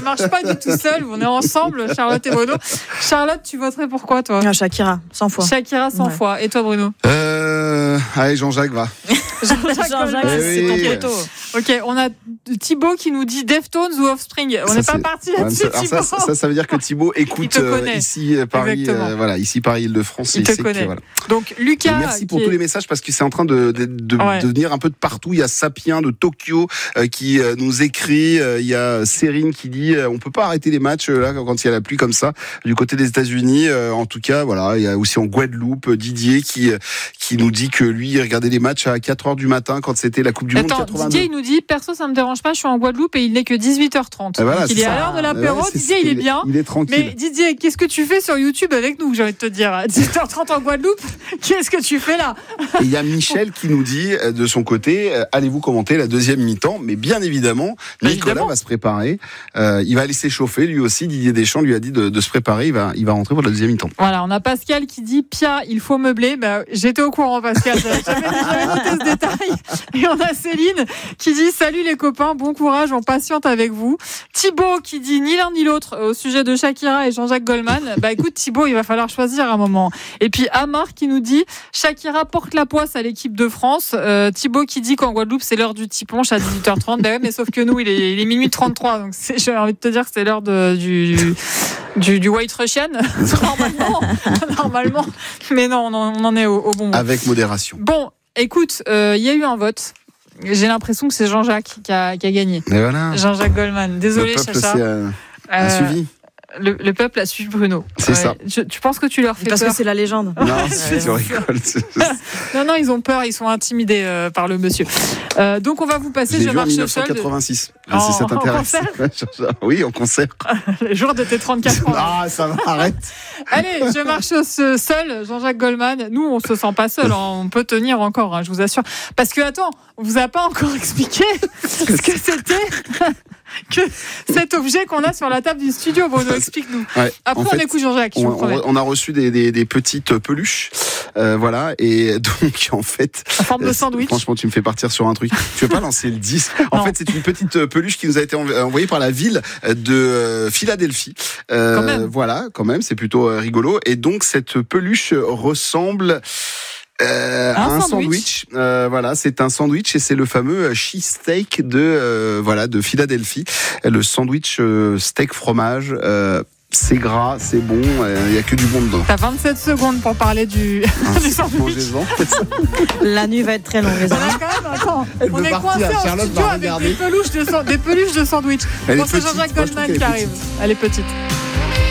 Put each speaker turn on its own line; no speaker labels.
marche pas du tout seul. On est ensemble, Charlotte et Bruno. Charlotte, tu voterais pour quoi, toi ?
Shakira, 100 fois.
Shakira, 100 fois. Et toi, Bruno ?
Allez, Jean-Jacques, va.
Jean-Jacques, c'est ton poteau.
Ok, on a Thibaut qui nous dit Deftones ou Offspring. On n'est pas parti là-dessus, Thibaut.
Ça veut dire que Thibaut écoute ici Paris, ici Paris Île-de-France.
Il te connaît. Voilà. Donc Lucas.
Merci pour tous les messages parce que c'est en train de venir un peu de partout. Il y a Sapien de Tokyo qui nous écrit. Il y a Cérine qui dit on peut pas arrêter les matchs là quand il y a la pluie comme ça du côté des États-Unis. En tout cas, voilà. Il y a aussi en Guadeloupe Didier qui nous dit que lui il regardait les matchs à 4h du matin quand c'était la Coupe du Monde 82.
Didier il nous dit perso ça me dérange pas, je suis en Guadeloupe et il n'est que 18h30.
Voilà,
il est à l'heure de l'apéro. Didier il est bien.
Il est tranquille.
Mais Didier, qu'est-ce que tu fais sur YouTube avec nous, j'ai envie de te dire, à 18h30 en Guadeloupe, qu'est-ce que tu fais là ?
Et il y a Michel qui nous dit de son côté, allez-vous commenter la deuxième mi-temps ? Mais bien évidemment, Nicolas va se préparer. Il va aller s'échauffer lui aussi. Didier Deschamps lui a dit de se préparer. Il va rentrer pour la deuxième mi-temps.
Voilà, on a Pascal qui dit Pia, il faut meubler. J'étais au courant, Pascal. J'avais noté ce détail. Et on a Céline qui dit salut les copains, bon courage, on patiente avec vous. Thibaut qui dit ni l'un ni l'autre au sujet de Shakira et Jean-Jacques Goldman. Écoute Thibaut, il va falloir choisir un moment. Et puis Amar qui nous dit Shakira porte la poisse à l'équipe de France. Thibaut qui dit qu'en Guadeloupe c'est l'heure du petit punch à 18h30. Ouais, mais sauf que nous il est minuit 33, donc j'ai envie de te dire que c'est l'heure du White Russian normalement. Mais non, on en est au bon moment.
Avec modération.
Bon, écoute, il y a eu un vote. J'ai l'impression que c'est Jean-Jacques qui a gagné.
Et voilà.
Jean-Jacques Goldman. Désolé, Chacha.
A suivi.
Le peuple a suivi Bruno.
C'est ça.
Tu penses que tu leur fais
parce
peur ?
Parce que c'est la légende.
Non, tu rigoles.
Non, ils ont peur, ils sont intimidés par le monsieur. Donc on va vous passer.
J'ai vu en 1986. Si ça t'intéresse. Oui, en concert.
Le jour de tes 34 ans.
Ah, ça va, arrête.
Allez, je marche seul, Jean-Jacques Goldman. Nous, on se sent pas seul. On peut tenir encore, je vous assure. Parce que attends, on vous a pas encore expliqué ce que c'était. Que cet objet qu'on a sur la table du studio, Bruno, explique-nous. Ouais, après, on écoute Jean-Jacques.
On a reçu des petites peluches, voilà, et donc en fait,
en forme de sandwich.
Franchement, tu me fais partir sur un truc. Tu veux pas lancer le 10 ? En fait, c'est une petite peluche qui nous a été envoyée par la ville de Philadelphie.
Quand même.
Voilà, quand même, c'est plutôt rigolo. Et donc cette peluche ressemble. Un sandwich. Voilà, c'est un sandwich et c'est le fameux cheesesteak de Philadelphie. Le sandwich steak fromage. C'est gras, c'est bon, il n'y a que du bon dedans.
T'as 27 secondes pour parler du sandwich.
La nuit va être très longue, les amis.
On est coincés en studio avec des peluches de sandwich. Bon, c'est Jean-Jacques Goldman qui arrive. Elle est petite.